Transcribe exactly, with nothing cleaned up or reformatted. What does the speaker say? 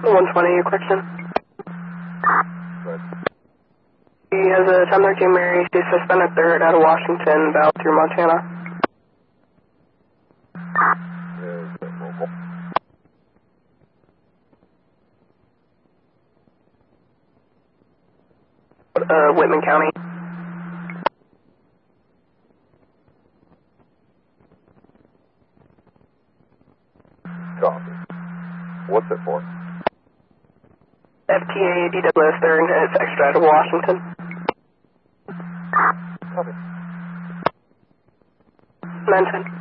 one twenty, correction. Good. He has a ten thirteen Mary. She's suspended third out of Washington, bound through Montana. Is it local? Uh, Whitman County. Copy. What's it for? F T A D W S third, and it's extra out of Washington. Copy. nine ten.